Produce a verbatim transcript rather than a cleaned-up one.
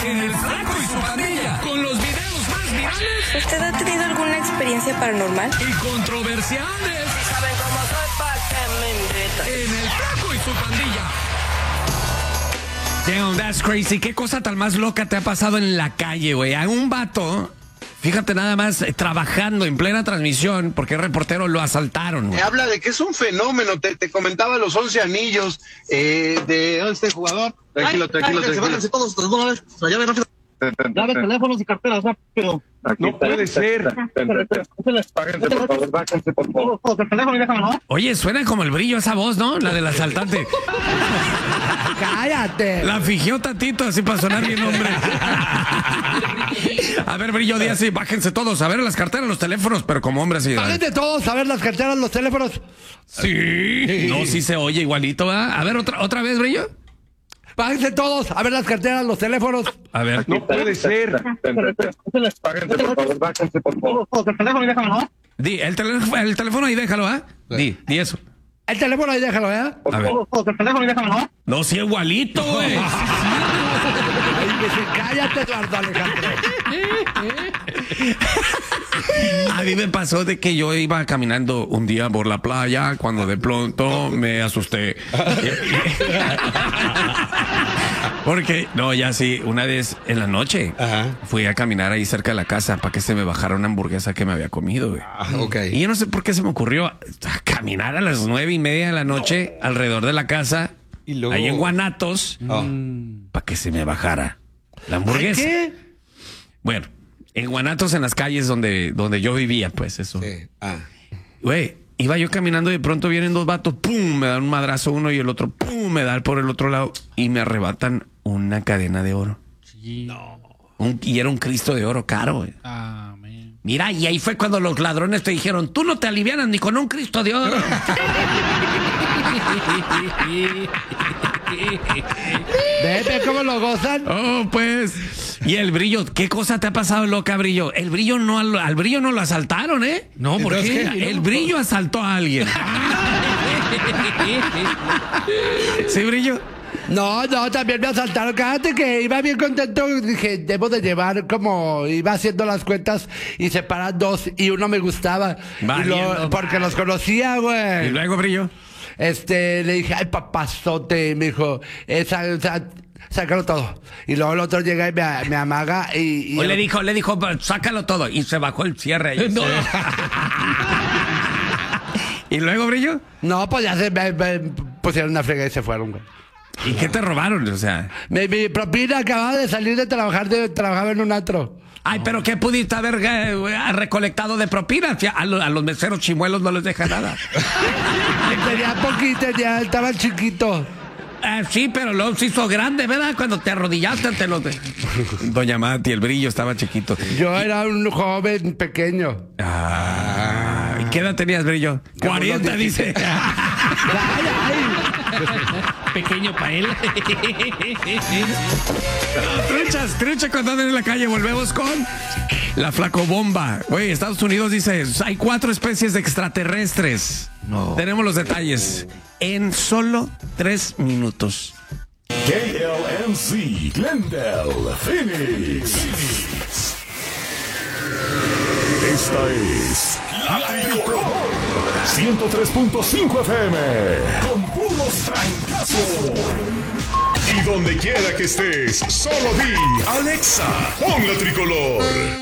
en El Flaco y su Pandilla, con los videos más virales. ¿Usted ha tenido alguna experiencia paranormal? Y controversiales. ¿Saben cómo soy? ¿Pa' qué me invitan? En El Flaco y su Pandilla. Damn, that's crazy. ¿Qué cosa tan más loca te ha pasado en la calle, güey? A un vato, fíjate nada más, eh, trabajando en plena transmisión, porque el reportero lo asaltaron, güey. Habla de que es un fenómeno. Te, te comentaba los once anillos eh, de este jugador. Tranquilo, Ay, tranquilo, bájense, tranquilo. bájense todos de una vez. La llave rápido. Llave, teléfonos y carteras rápido. No puede ser. Bájense, por favor, bájense, por favor. Todos el teléfono y déjame, ¿no? Oye, suena como el Brillo esa voz, ¿no? La del asaltante. ¡Cállate! La fingió tantito así para sonar bien, hombre. A ver, Brillo, di así, bájense todos, a ver las carteras, los teléfonos, pero como hombre así. Bájense todos, a ver las carteras, los teléfonos. Sí. No, sí se oye igualito, ¿verdad? A ver, otra, otra vez, Brillo. Bájense todos, a ver las carteras, los teléfonos. A ver. No puede ser. Bájense, por favor, bájense, por favor. Todos el teléfono y déjame, ¿no? Di, el, teléfono, el teléfono ahí déjalo, ¿ah? Di, di eso. El teléfono ahí déjalo, ¿eh? A ver. Todos el teléfono y déjame, ¿no? No, sí, igualito, güey. Ay, que se cállate, Eduardo Alejandro. A mí me pasó de que yo iba caminando un día por la playa cuando de pronto me asusté. Porque, no, ya sí, una vez en la noche Ajá. fui a caminar ahí cerca de la casa para que se me bajara una hamburguesa que me había comido, güey. Ah, ok. Y yo no sé por qué se me ocurrió caminar a las nueve y media de la noche alrededor de la casa, Y luego- ahí en Guanatos, Oh. para que se me bajara la hamburguesa. ¿Qué? Bueno, en Guanatos, en las calles donde, donde yo vivía, pues eso. Sí. Ah. Güey, iba yo caminando y de pronto vienen dos vatos, pum, me dan un madrazo uno y el otro, pum, me da por el otro lado y me arrebatan una cadena de oro. No. Un, y era un Cristo de oro caro, güey. Mira, y ahí fue cuando los ladrones te dijeron, tú no te alivianas ni con un Cristo de oro. Ve, ve cómo lo gozan. Oh, pues. Y el Brillo, ¿qué cosa te ha pasado, loca, Brillo? El Brillo no, al, al Brillo no lo asaltaron, ¿eh? No, ¿por Entonces, qué? El Brillo asaltó a alguien. ¿Sí, Brillo? No, no, también me asaltaron. Cállate que iba bien contento. Dije, debo de llevar como iba haciendo las cuentas y separar dos y uno me gustaba. Y Valiendo lo- porque los conocía, ¿Y güey. luego, Brillo? Este, le dije, ay, papazote. Y me dijo, esa, esa, sácalo todo. Y luego el otro llega y me, me amaga y. y O le dijo, le dijo, sácalo todo. Y se bajó el cierre ahí. No. ¿Y luego, Brillo? No, pues ya se me, me pusieron una frega y se fueron, güey. ¿Y qué te robaron? O sea. Mi, mi propina acababa de salir de trabajar, de, trabajaba en un antro. Ay, pero ¿qué pudiste haber eh, recolectado de propina? A los, a los meseros chimuelos no les deja nada. Tenía poquito, ya estaba chiquito. Ah, sí, pero luego se hizo grande, ¿verdad? Cuando te arrodillaste ante los de... Doña Mati, el Brillo estaba chiquito. Yo era un joven pequeño. Ah, ¿y qué edad tenías, Brillo? Como cuarenta, los dice. Ay, ay. Pequeño para él. Truchas, trucha cuando andan en la calle. Volvemos con la flacobomba. Oye, Estados Unidos dice, hay cuatro especies de extraterrestres. No. Tenemos los detalles en solo tres minutos. K L M C, Glendale, Phoenix. Esta es la Tricolor ciento tres punto cinco F M con puros trancazos. Y donde quiera que estés, solo di Alexa, pon la Tricolor.